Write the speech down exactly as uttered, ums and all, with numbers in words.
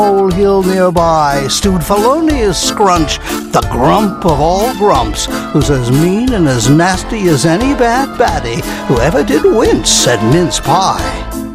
hill nearby stewed Felonious Scrunch, the grump of all grumps, who's as mean and as nasty as any bad baddie who ever did wince at mince pie.